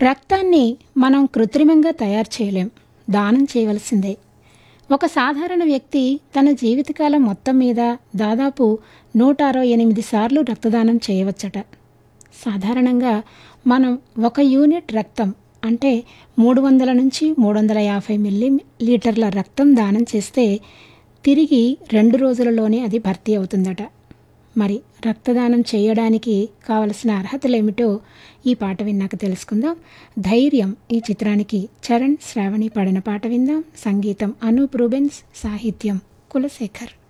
రక్తాన్ని మనం కృత్రిమంగా తయారు చేయలేం. దానం చేయవలసిందే. ఒక సాధారణ వ్యక్తి తన జీవితకాలం మొత్తం మీద దాదాపు 168 సార్లు రక్తదానం చేయవచ్చట. సాధారణంగా మనం 1 యూనిట్ రక్తం అంటే 300 నుంచి 350 మిల్లీలీటర్ల రక్తం దానం చేస్తే తిరిగి 2 రోజులలోనే అది భర్తీ అవుతుందట. మరి రక్తదానం చేయడానికి కావలసిన అర్హతలేమిటో ఈ పాట విన్నాక తెలుసుకుందాం. ధైర్యం ఈ చిత్రానికి చరణ్, శ్రావణి పాడిన పాట విందాం. సంగీతం అనూప్ రూబెన్స్, సాహిత్యం కులశేఖర్.